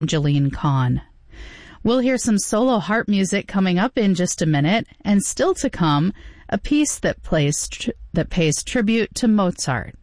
Jeline Kahn. We'll hear some solo harp music coming up in just a minute, and still to come, a piece that pays tribute to Mozart.